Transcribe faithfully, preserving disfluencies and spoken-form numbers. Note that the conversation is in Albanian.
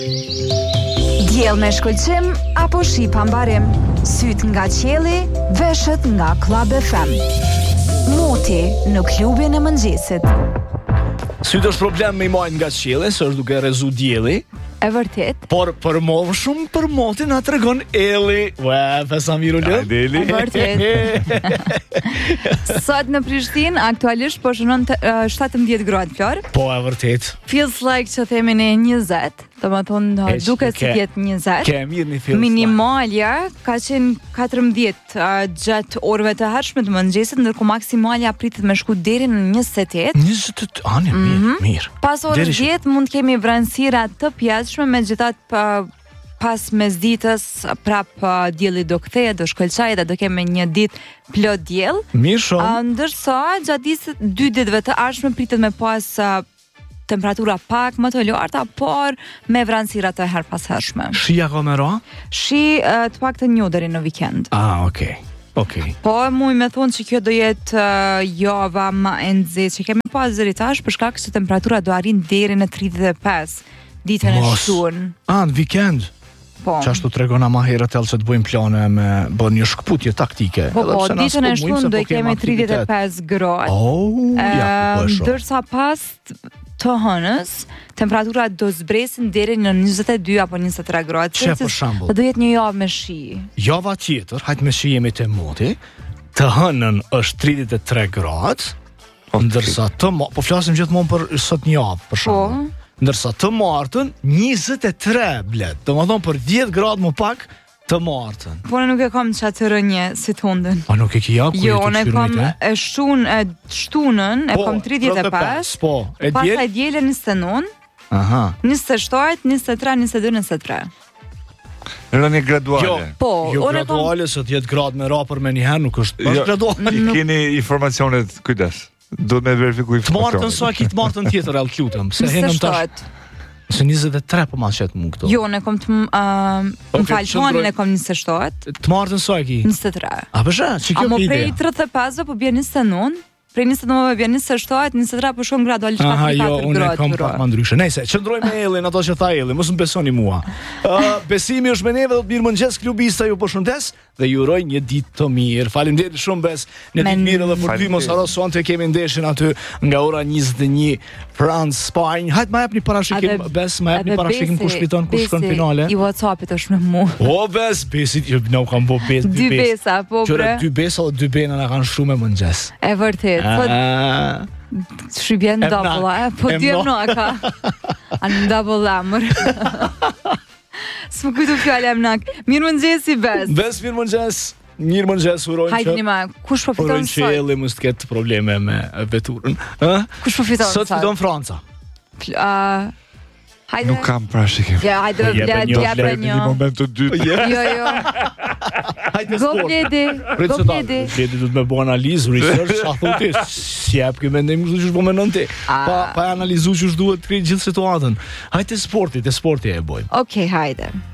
Diell me shkëlqim apo shi pa mbarim? Syt nga qielli, veshët nga Club F M. Moti në klubin e mëngjesit. Syt është problem me i majnë nga qielli, se është duke rezu dielli. E vërtet? Por për më shumë për motin na tregon Elli. Ua, pesa miru lë. E vërtet. Sot në Prishtinë aktualisht po shënon shtatëmbëdhjetë gradë Flor. Po, e vërtet. Feels like që themi ne njëzet. Do më thonë duke si jetë njëzet. Ke mirë një feels Minimalja ka qenë katërmbëdhjetë uh, gjatë orëve të hershme të mëngjesit, ndërkohë maksimalja pritet me shku deri në njëzet e tetë. njëzet e tetë, anë, mirë, mm -hmm. mirë. Pas orës dhjetë mund të kemi vranësira të pjatshme, megjithatë pa pas mesditës prap uh, dielli do kthehet, do shkëlqej dhe do kemi një ditë plot diell. Mirë shumë. Uh, ndërsa gjatë ditës dy ditëve të ardhshme pritet me pas uh, temperatura pak më të larta, por me vranësira të her pas hershme. Shija ka me ra? Shi uh, të pak të një deri në vikend. Ah, okay. Okay. Po muj me thonë që kjo do jetë uh, java më e nxehtë që kemi pas deri tash, për shkak se temperatura do arrin deri në tridhjetë e pesë ditën e shtunë. Ah, në vikend. Po. Qashtu tregona ma herët ellë se të bëjmë plane me bën një shkputje taktike. Po, po, ditën e shtunë do i kemi tridhjetë e pesë gradë. Oh, ja, po ndërsa pas të hënës, temperatura do zbresin deri në njëzet e dy apo njëzet e tre gradë. Çe për shembull? Do jetë një javë me shi. Java tjetër, hajt me shi jemi te moti. Të hënën është tridhjetë e tre gradë, okay. Ndërsa të mo, po flasim gjithmonë për sot një javë, për shembull. Po. Ndërsa të martën njëzet e tre blet. Domethënë për dhjetë gradë më pak të martën. Po ne nuk e kam çatë rënje si të hundën. A nuk e ke ja ku jo, ne kam e shtunë e shtunën, e po, kam tridhjetë e pesë. Po, e diel. Pastaj dielën njëzet e nëntë. Aha. njëzet e shtatë, njëzet e tre, njëzet e dy, njëzet e tre. Rënje graduale. Jo, po, jo graduale, se të jetë gradë me rapër me një herë nuk është, është jo, graduale. Nuk keni informacionet, kujdes. Do me verifikuj informacionet. Të martën sa ki të martën tjetër, el lutëm, se henëm tash. Se njëzet e tre po ma qëtë mu këto. Jo, ne kom të uh, më falë tonë, ne kom njëzet e shtatë. Të martën sa ki? njëzet e tre. A përshë, që kjo ide? A më prej ideja? tridhjetë e pesë po bje njëzet e nëntë. Prej njëzet e nëntë bje njëzet e shtatë, njëzet e tre po shumë gradualisht katër Aha, jo, gradë. unë e kam pak më ndryshe. Nejse, qëndroj me Ellin, ato që tha Elli, mos më besoni mua. Uh, besimi është me neve, do të mirë mëngjes klubista ju përshëndes dhe ju uroj një ditë të mirë. Faleminderit shumë Bes, një ditë mirë edhe për ty mos haro sonte kemi ndeshjen aty nga ora njëzet e një France Spanjë. Hajt ma japni parashikim Bes, ma japni parashikim kush fiton, kush shkon finale. I WhatsAppit është me mua. O Bes, Besit, ju nuk kam bo Bes, dy besa, po bre. Dy besa dhe dy bena na kanë shumë mëngjes. E vërtet. Shqybjen double, e? Po djem no, ka. Anë double amër. S'më kujtu fjallë emnak. Mirë mëngjesi, Bes. Bes, mirë mëngjes. Mirë mëngjes, urojnë që... Hajtë një ma, kush po fiton sot? Urojnë që Elli mos të ketë probleme me veturën. Kush po fiton sot? Sot fiton Franca. Uh, hajde. Nuk kam parashikim. Ja, hajde, jepë një. Një moment të dytë. Jo, jo. Go bledi, go bledi. Bledi du të me bo analizë, research, a thuti, si jep këj mendim kështu që shpo me nënti. Pa, pa analizu që shduhet të krejt gjithë situatën. Hajde sporti, të sporti e bojmë. Okej, hajde.